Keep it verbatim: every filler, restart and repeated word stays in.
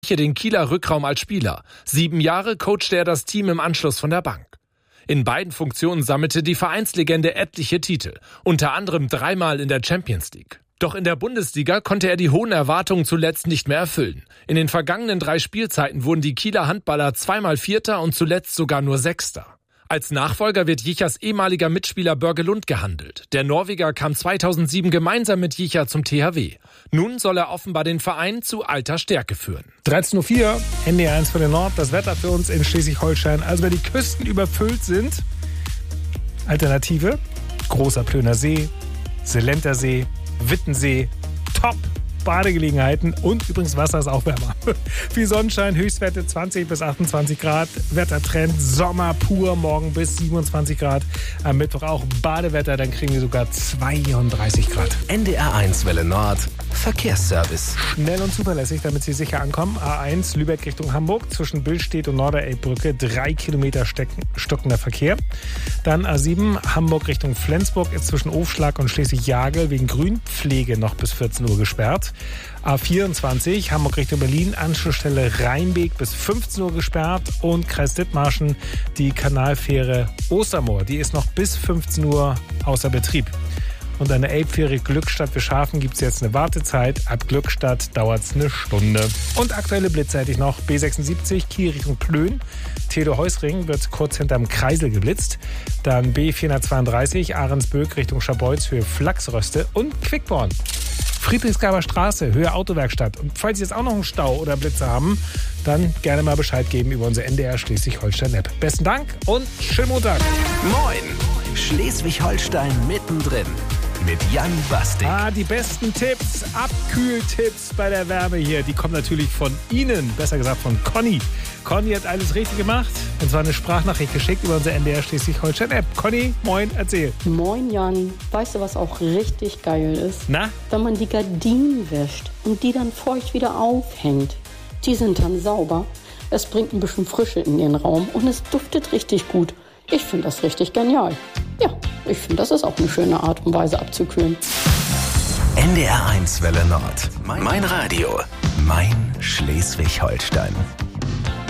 den Kieler Rückraum als Spieler. Sieben Jahre coachte er das Team im Anschluss von der Bank. In beiden Funktionen sammelte die Vereinslegende etliche Titel, unter anderem dreimal in der Champions League. Doch in der Bundesliga konnte er die hohen Erwartungen zuletzt nicht mehr erfüllen. In den vergangenen drei Spielzeiten wurden die Kieler Handballer zweimal Vierter und zuletzt sogar nur Sechster. Als Nachfolger wird Jichers ehemaliger Mitspieler Børge Lund gehandelt. Der Norweger kam zweitausendsieben gemeinsam mit Jicha zum T H W. Nun soll er offenbar den Verein zu alter Stärke führen. dreizehn Uhr vier, N D R eins für den Nord. Das Wetter für uns in Schleswig-Holstein. Also wenn die Küsten überfüllt sind, Alternative, Großer Plöner See, Selenter See, Wittensee, top Badegelegenheiten und übrigens Wasser ist auch wärmer. Viel Sonnenschein, Höchstwerte zwanzig bis achtundzwanzig Grad. Wettertrend Sommer pur, morgen bis siebenundzwanzig Grad. Am Mittwoch auch Badewetter, dann kriegen wir sogar zweiunddreißig Grad. N D R eins Welle Nord, Verkehrsservice. Schnell und zuverlässig, damit Sie sicher ankommen. A eins Lübeck Richtung Hamburg, zwischen Billstedt und Norderelbbrücke, drei Kilometer stecken, stockender Verkehr. Dann A sieben Hamburg Richtung Flensburg, ist zwischen Ofschlag und Schleswig-Jagel wegen Grünpflege noch bis vierzehn Uhr gesperrt. A vierundzwanzig Hamburg Richtung Berlin, Anschlussstelle Rheinbeek bis fünfzehn Uhr gesperrt und Kreis Dithmarschen die Kanalfähre Ostermoor, die ist noch bis fünfzehn Uhr außer Betrieb. Und an der Elbfähre Glückstadt für Schafen gibt es jetzt eine Wartezeit. Ab Glückstadt dauert es eine Stunde. Und aktuelle blitzseitig noch B sechsundsiebzig Kiel Richtung Plön. Theodor-Heuss-Ring wird kurz hinterm Kreisel geblitzt. Dann B vierhundertzweiunddreißig Ahrensböck Richtung Scharbeutz Höhe Flachsröste und Quickborn. Friedrichsgaber Straße, Höhe Autowerkstatt. Und falls Sie jetzt auch noch einen Stau oder Blitze haben, dann gerne mal Bescheid geben über unsere N D R Schleswig-Holstein-App. Besten Dank und schönen Montag. Moin, Schleswig-Holstein mittendrin. Mit Jan Bastik. Ah, die besten Tipps, Abkühltipps bei der Wärme hier, die kommen natürlich von Ihnen, besser gesagt von Conny. Conny hat alles richtig gemacht und zwar eine Sprachnachricht geschickt über unsere N D R Schleswig-Holstein-App. Conny, moin, erzähl. Moin Jan, weißt du, was auch richtig geil ist? Na? Wenn man die Gardinen wäscht und die dann feucht wieder aufhängt. Die sind dann sauber, es bringt ein bisschen Frische in den Raum und es duftet richtig gut. Ich finde das richtig genial. Ja, ich finde, das ist auch eine schöne Art und Weise abzukühlen. N D R eins Welle Nord. Mein Radio. Mein Schleswig-Holstein.